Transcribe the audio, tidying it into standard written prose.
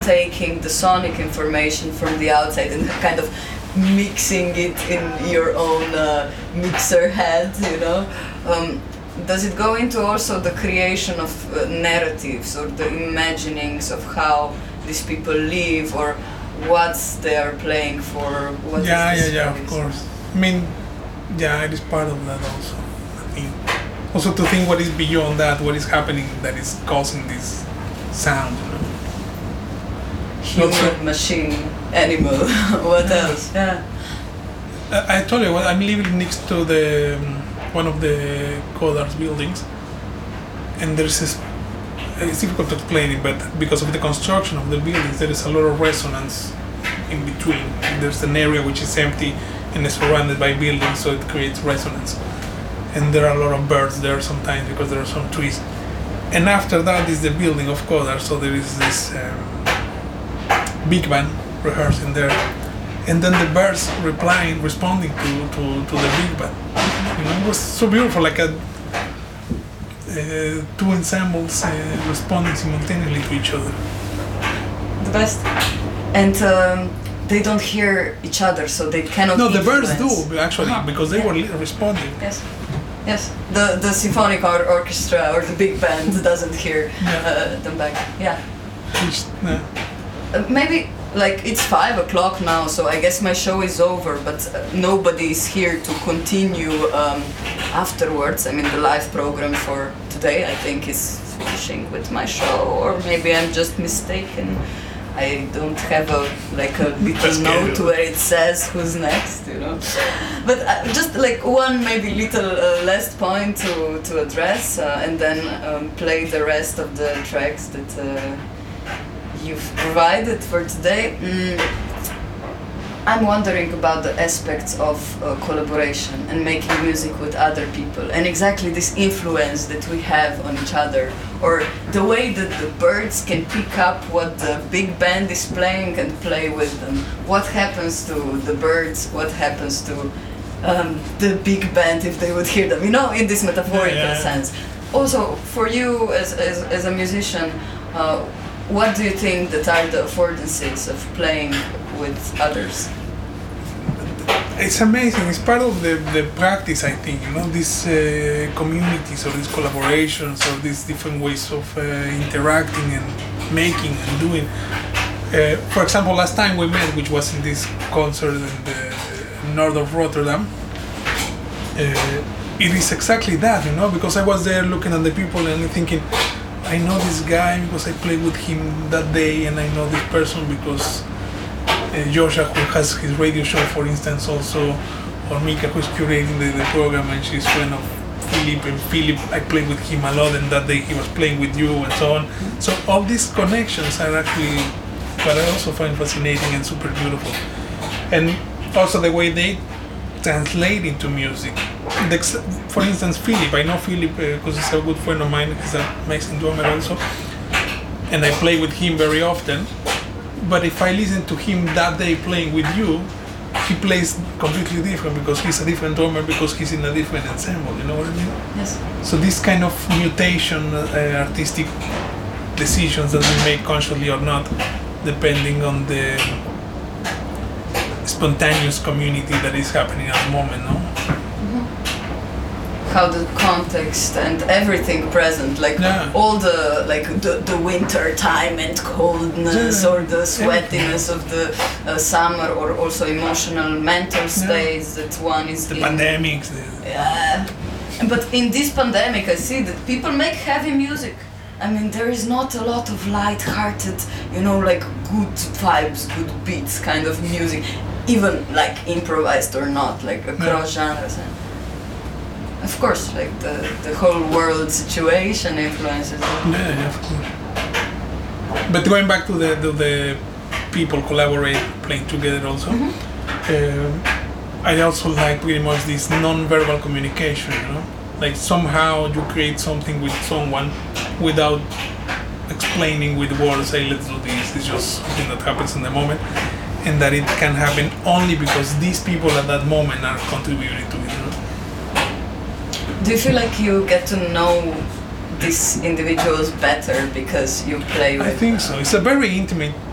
taking the sonic information from the outside and kind of mixing it in your own mixer head, you know. Does it go into also the creation of narratives or the imaginings of how these people live or what they are playing for? What of course. I mean, it is part of that also. I think also to think what is beyond that, what is happening that is causing this sound. You know? Human, machine, animal. What else? Yeah. I told you, I'm living next to the one of the Codar's buildings, and there's this. It's difficult to explain it, but because of the construction of the buildings, there is a lot of resonance in between. There's an area which is empty and is surrounded by buildings, so it creates resonance. And there are a lot of birds there sometimes because there are some trees. And after that is the building of Codar, so there is this big band rehearsing there, and then the birds responding to the big band. You know, it was so beautiful, like two ensembles responding simultaneously to each other. The best. And they don't hear each other, so they cannot. No, the birds do actually, because they were responding. Yes. Yes, the symphonic orchestra or the big band doesn't hear them back. Yeah. Maybe like it's 5 o'clock now, so I guess my show is over. But nobody is here to continue afterwards. I mean, the live program for today, I think, is finishing with my show, or maybe I'm just mistaken. I don't have a little note where it says who's next, you know. But just like one maybe little last point to address, and then play the rest of the tracks that you've provided for today. I'm wondering about the aspects of collaboration and making music with other people, and exactly this influence that we have on each other, or the way that the birds can pick up what the big band is playing and play with them. What happens to the birds? What happens to the big band if they would hear them? You know, in this metaphorical sense. Also, for you as a musician, what do you think that are the affordances of playing with others? It's amazing. It's part of the practice, I think. You know, these communities or these collaborations or these different ways of interacting and making and doing. For example, last time we met, which was in this concert in the north of Rotterdam, it is exactly that, you know, because I was there looking at the people and thinking, I know this guy because I played with him that day, and I know this person because Josia, who has his radio show, for instance, also, or Mika, who's curating the program, and she's friend of Philip, and Philip, I played with him a lot, and that day he was playing with you, and so on. So all these connections are actually what I also find fascinating and super beautiful. And also the way they translate into music. For instance, Philip, I know Philip because he's a good friend of mine, he's an amazing drummer also, and I play with him very often. But if I listen to him that day playing with you, he plays completely different because he's a different drummer, because he's in a different ensemble, you know what I mean? Yes. So this kind of mutation, artistic decisions that we make consciously or not, depending on the spontaneous community that is happening at the moment, no? How the context and everything present, like all the the winter time and coldness, or the sweatiness of the summer, or also emotional mental states that one is the in. Pandemics. Yeah, but in this pandemic, I see that people make heavy music. I mean, there is not a lot of light-hearted, you know, like good vibes, good beats kind of music, even like improvised or not, like across genres. Of course, like the whole world situation influences it. Yeah, of course. But going back to the people collaborate, playing together also, I also like pretty much this non-verbal communication, you know? Like somehow you create something with someone without explaining with words, say let's do this, it's just something that happens in the moment, and that it can happen only because these people at that moment are contributing to it, you know? Do you feel like you get to know these individuals better because you play with I think so. It's a very intimate